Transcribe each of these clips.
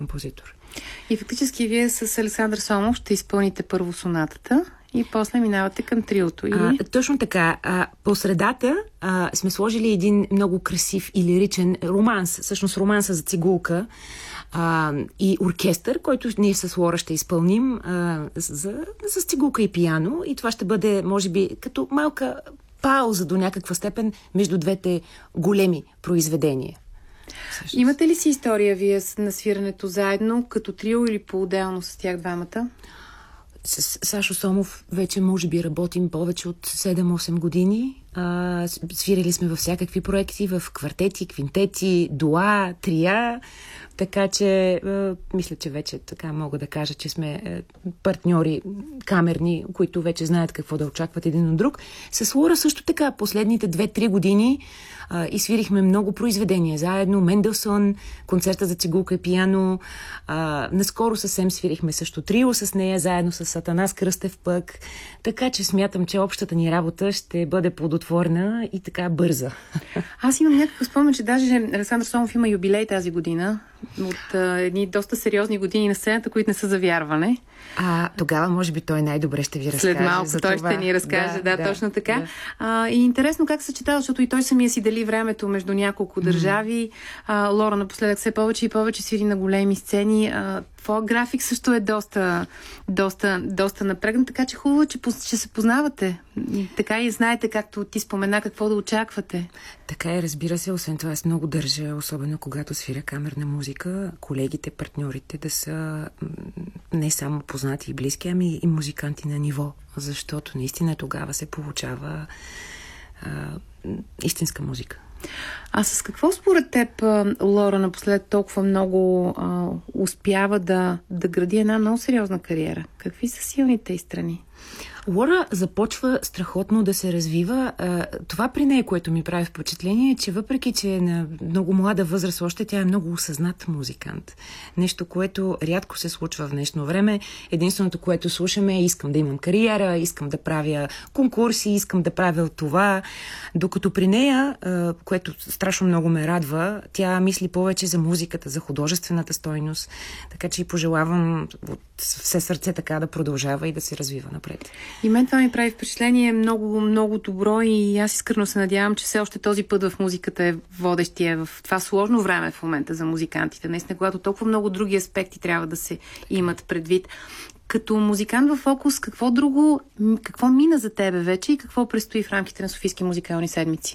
композитор. И фактически вие с Александър Сомов ще изпълните първо сонатата и после минавате към триото. Точно така. По средата сме сложили един много красив и лиричен романс. Всъщност романса за цигулка и оркестър, който ние с Лора ще изпълним с цигулка и пиано. И това ще бъде, може би, като малка пауза до някаква степен между двете големи произведения. Всъщност. Имате ли си история вие на свирането заедно, като трио или по-отделно с тях двамата? С Сашо Сомов вече може би работим повече от 7-8 години. Свирили сме във всякакви проекти, в квартети, квинтети, дуа, трия. Така че мисля, че вече така мога да кажа, че сме партньори камерни, които вече знаят какво да очакват един от друг. С Лора също така последните 2-3 години изсвирихме много произведения заедно. Менделсон, концерта за цигулка и пиано. Наскоро съвсем свирихме също трио с нея, заедно с Атанас Кръстев пък. Така че смятам, че общата ни работа ще бъде плодотворна и така бърза. Аз имам някакъв спомен, че даже Александър Сомов има юбилей тази година от едни доста сериозни години на сцената, които не са за вярване. Тогава може би той най-добре ще ви разкаже. След малко за той това. Ще ни разкаже, да, точно така. Да. И интересно как се съчетава, защото и той самия си дели времето между няколко държави. Лора напоследък все повече и повече свири на големи сцени. Твоя график също е доста напрегнат, така че хубаво, че се познавате. Така и знаете, както ти спомена, какво да очаквате. Така е, разбира се. Освен това, аз много държа, особено когато свиря камерна музика, колегите, партньорите да са не само познати и близки, ами и музиканти на ниво. Защото наистина тогава се получава истинска музика. А с какво според теб Лора напоследък толкова много успява да гради една много сериозна кариера? Какви са силните й страни? Лора започва страхотно да се развива. Това при нея, което ми прави впечатление, е, че въпреки, че е на много млада възраст още, тя е много осъзнат музикант. Нещо, което рядко се случва в днешно време. Единственото, което слушаме е: искам да имам кариера, искам да правя конкурси, искам да правя това. Докато при нея, което страшно много ме радва, тя мисли повече за музиката, за художествената стойност. Така че и пожелавам от все сърце така да продължава и да се развива напред. И мен това ми прави впечатление много, много добро и аз искрено се надявам, че все още този път в музиката е водещия в това сложно време в момента за музикантите. Наистина, когато толкова много други аспекти трябва да се имат предвид. Като музикант в фокус, какво мина за тебе вече и какво предстои в рамките на Софийски музикални седмици?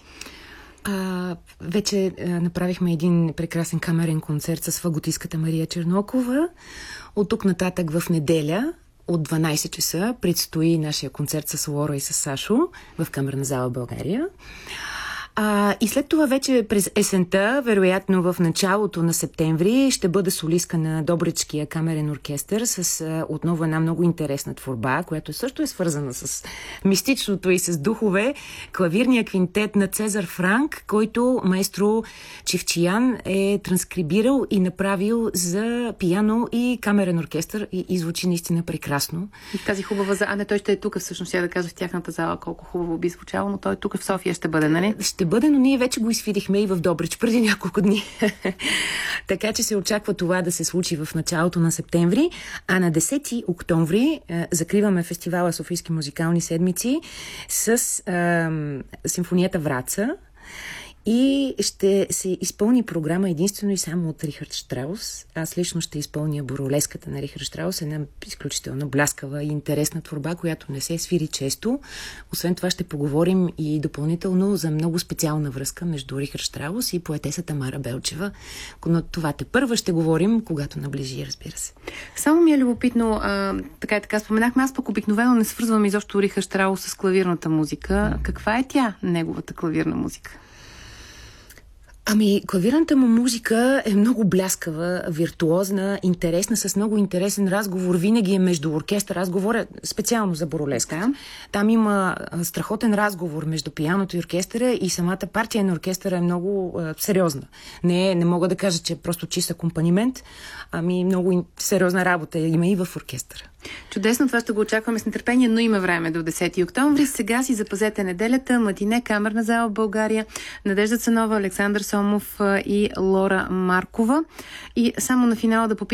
Вече направихме един прекрасен камерен концерт с фаготистката Мария Чернокова. От тук нататък в неделя от 12 часа предстои нашия концерт с Лора и с Сашо в Камерна зала България. И след това вече през есента, вероятно в началото на септември, ще бъда солистка на Добричкия камерен оркестър с отново една много интересна творба, която също е свързана с мистичното и с духове. Клавирния квинтет на Цезар Франк, който маестро Чивчиян е транскрибирал и направил за пиано и камерен оркестър и звучи наистина прекрасно. И тази хубава зала, той ще е тук всъщност, я да кажа в тяхната зала колко хубаво би звучало, но той е тук в София ще бъде, нали? Ще бъде, но ние вече го изфирихме и в Добрич преди няколко дни. Така че се очаква това да се случи в началото на септември, а на 10 октомври закриваме фестивала Софийски музикални седмици с симфонията Враца. И ще се изпълни програма единствено и само от Рихард Штраус. Аз лично ще изпълня Буролеската на Рихард Штраус, една изключително бляскава и интересна творба, която не се свири често. Освен това ще поговорим и допълнително за много специална връзка между Рихард Штраус и поетесата Мара Белчева. Но това тепърва ще говорим, когато наближи, разбира се. Само ми е любопитно, така споменахме, аз пък обикновено не свързвам изобщо Рихард Штраус с клавирната музика. Каква е тя, неговата клавирна музика? Клавирната му музика е много бляскава, виртуозна, интересна, с много интересен разговор. Винаги е между оркестър. Аз говоря специално за Буролеска. Там има страхотен разговор между пианото и оркестъра и самата партия на оркестъра е много сериозна. Не мога да кажа, че е просто чист акомпанимент, много сериозна работа има и в оркестъра. Чудесно, това ще го очакваме с нетърпение, но има време до 10 октомври. Сега си запазете неделята. Матине, Камерна зала в България, Надежда Цанова, Александър Сомов и Лора Маркова. И само на финала да попитам